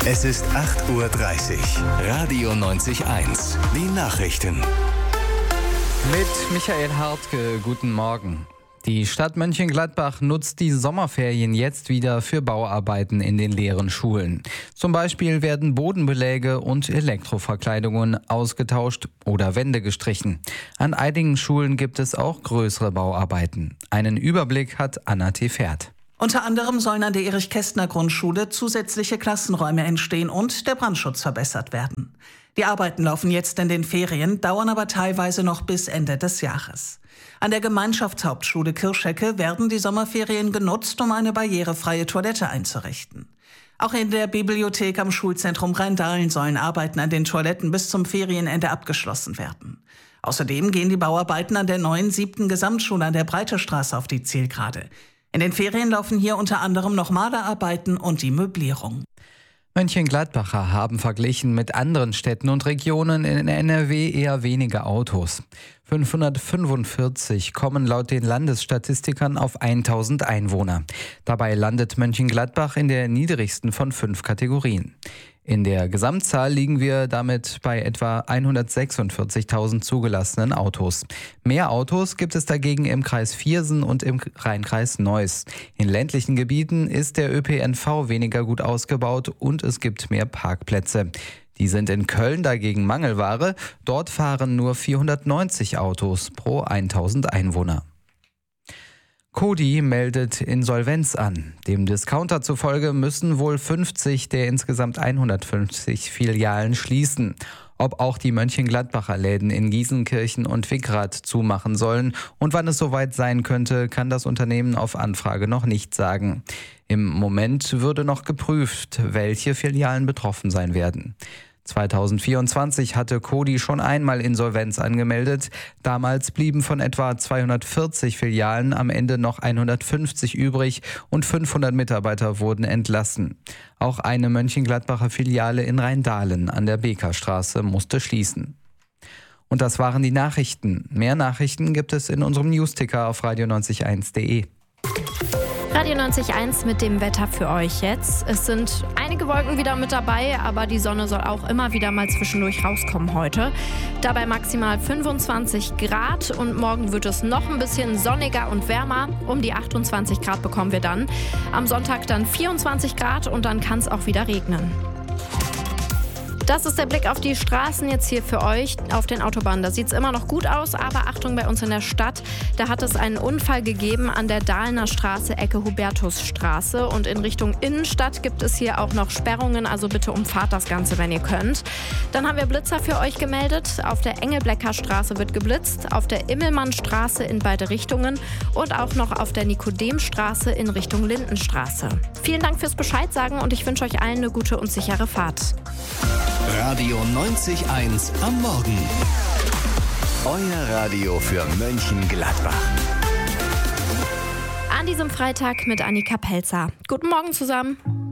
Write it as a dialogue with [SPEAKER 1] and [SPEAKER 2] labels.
[SPEAKER 1] Es ist 8:30 Uhr. Radio 90.1. Die Nachrichten.
[SPEAKER 2] Mit Michael Hartke, guten Morgen. Die Stadt Mönchengladbach nutzt die Sommerferien jetzt wieder für Bauarbeiten in den leeren Schulen. Zum Beispiel werden Bodenbeläge und Elektroverkleidungen ausgetauscht oder Wände gestrichen. An einigen Schulen gibt es auch größere Bauarbeiten. Einen Überblick hat Anna Tefert.
[SPEAKER 3] Unter anderem sollen an der Erich-Kästner-Grundschule zusätzliche Klassenräume entstehen und der Brandschutz verbessert werden. Die Arbeiten laufen jetzt in den Ferien, dauern aber teilweise noch bis Ende des Jahres. An der Gemeinschaftshauptschule Kirschecke werden die Sommerferien genutzt, um eine barrierefreie Toilette einzurichten. Auch in der Bibliothek am Schulzentrum Rheindahlen sollen Arbeiten an den Toiletten bis zum Ferienende abgeschlossen werden. Außerdem gehen die Bauarbeiten an der neuen 7. Gesamtschule an der Breiterstraße auf die Zielgerade. In den Ferien laufen hier unter anderem noch Malerarbeiten und die Möblierung.
[SPEAKER 2] Mönchengladbacher haben verglichen mit anderen Städten und Regionen in NRW eher wenige Autos. 545 kommen laut den Landesstatistikern auf 1000 Einwohner. Dabei landet Mönchengladbach in der niedrigsten von 5 Kategorien. In der Gesamtzahl liegen wir damit bei etwa 146.000 zugelassenen Autos. Mehr Autos gibt es dagegen im Kreis Viersen und im Rheinkreis Neuss. In ländlichen Gebieten ist der ÖPNV weniger gut ausgebaut und es gibt mehr Parkplätze. Die sind in Köln dagegen Mangelware. Dort fahren nur 490 Autos pro 1000 Einwohner. Coty meldet Insolvenz an. Dem Discounter zufolge müssen wohl 50 der insgesamt 150 Filialen schließen. Ob auch die Mönchengladbacher Läden in Gießenkirchen und Wickrath zumachen sollen und wann es soweit sein könnte, kann das Unternehmen auf Anfrage noch nicht sagen. Im Moment würde noch geprüft, welche Filialen betroffen sein werden. 2024 hatte Coty schon einmal Insolvenz angemeldet. Damals blieben von etwa 240 Filialen am Ende noch 150 übrig und 500 Mitarbeiter wurden entlassen. Auch eine Mönchengladbacher Filiale in Rheindahlen an der Bekerstraße musste schließen. Und das waren die Nachrichten. Mehr Nachrichten gibt es in unserem Newsticker auf radio901.de.
[SPEAKER 4] Radio 90.1 mit dem Wetter für euch jetzt. Es sind einige Wolken wieder mit dabei, aber die Sonne soll auch immer wieder mal zwischendurch rauskommen heute. Dabei maximal 25 Grad und morgen wird es noch ein bisschen sonniger und wärmer. Um die 28 Grad bekommen wir dann. Am Sonntag dann 24 Grad und dann kann es auch wieder regnen. Das ist der Blick auf die Straßen jetzt hier für euch auf den Autobahnen. Da sieht es immer noch gut aus, aber Achtung bei uns in der Stadt. Da hat es einen Unfall gegeben an der Dahlener Straße, Ecke Hubertusstraße. Und in Richtung Innenstadt gibt es hier auch noch Sperrungen, also bitte umfahrt das Ganze, wenn ihr könnt. Dann haben wir Blitzer für euch gemeldet. Auf der Engelblecker Straße wird geblitzt, auf der Immelmannstraße in beide Richtungen und auch noch auf der Nikodemstraße in Richtung Lindenstraße. Vielen Dank fürs Bescheid sagen und ich wünsche euch allen eine gute und sichere Fahrt.
[SPEAKER 1] Radio 90.1 am Morgen. Euer Radio für Mönchengladbach.
[SPEAKER 4] An diesem Freitag mit Annika Pelzer. Guten Morgen zusammen.